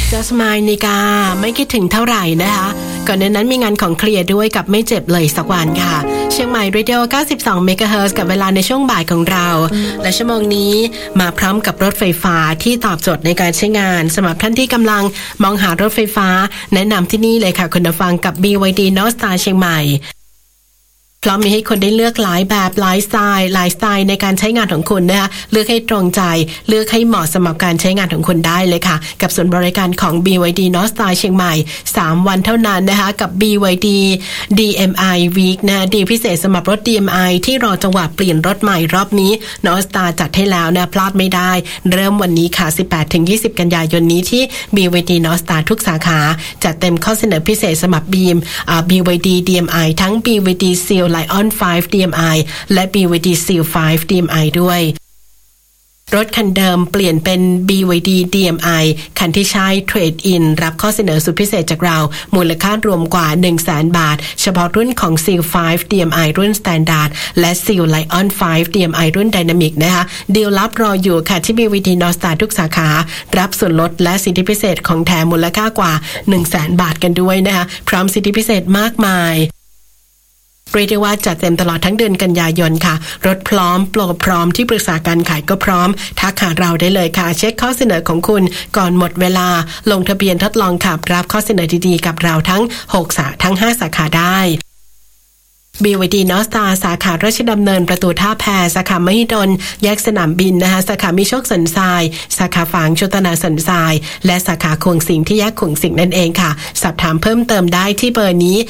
จะสมายนิกาไม่คิดถึงเท่าไหร่นะคะก่อนหน้านั้นมีงานของเคลียร์ด้วยกับไม่เจ็บเลยสักวันค่ะเชียงใหม่ Radio 92 เมกะเฮิรตซ์กับเวลาในช่วงบ่ายของเราและชั่วโมงนี้มาพร้อมกับรถไฟฟ้าที่ตอบโจทย์ในการใช้งานสำหรับท่านที่กำลังมองหารถไฟฟ้าแนะนำที่นี่เลยค่ะคุณผู้ฟังกับ BYD North Star เชียงใหม่พร้อมมีให้คนได้เลือกหลายแบบหลายสไตล์ในการใช้งานของคุณนะคะเลือกให้ตรงใจเลือกให้เหมาะสำหรับการใช้งานของคุณได้เลยค่ะกับศูนย์บริการของ BYD North Star เชียงใหม่3วันเท่านั้นนะคะกับ BYD DMI Week นะดีพิเศษสำหรับรถ DMI ที่รอจังหวะเปลี่ยนรถใหม่รอบนี้ North Star จัดให้แล้วนะพลาดไม่ได้เริ่มวันนี้ค่ะ 18-20 กันยายนนี้ที่ BYD North Star ทุกสาขาจัดเต็มข้อเสนอพิเศษสำหรับ BYD DMI ทั้ง BYD Seal Lion 5 DMI และ BYD Seal 5 DMI ด้วยรถคันเดิมเปลี่ยนเป็น BYD DMI คันที่ใช้เทรดอินรับข้อเสนอสุดพิเศษจากเรามูลค่ารวมกว่า 100,000 บาทเฉพาะรุ่นของ Seal 5 DMI รุ่น Standard และ Seal Lion 5 DMI รุ่น Dynamic นะคะดีลลับรออยู่ค่ะที่ BYD North Star ทุกสาขารับส่วนลดและสิทธิพิเศษของแถมมูลค่ากว่า 100,000 บาทกันด้วยนะคะพร้อมสิทธิพิเศษมากมายเรียกได้ว่าจัดเต็มตลอดทั้งเดือนกันยายนค่ะรถพร้อมโปรพร้อมที่ปรึกษาการขายก็พร้อมทักหาเราได้เลยค่ะเช็คข้อเสนอของคุณก่อนหมดเวลาลงทะเบียนทดลองขับรับข้อเสนอดีๆกับเราทั้ง5 สาขาได้ BYD North Star สาขาราชดำเนินประตูท่าแพสาขามหิดลแยกสนามบินนะคะสาขามิโชคสันทรายสาขาฝางโชตนาสันทรายและสาขาขวงสิงห์ที่แยกขวงสิงห์นั่นเองค่ะสอบถามเพิ่มเติมได้ที่เบอร์นี้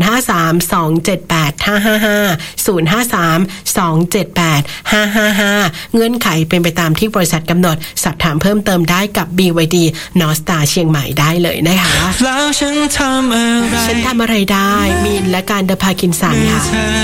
053-278-555 053-278-555 เงื่อนไขเป็นไปตามที่บริษัทกำหนดสอบถามเพิ่มเติมได้กับ BYD North Star เชียงใหม่ได้เลยนะคะแล้วฉันทำอะไรได้มีนและการเดอะพากินสันค่ะ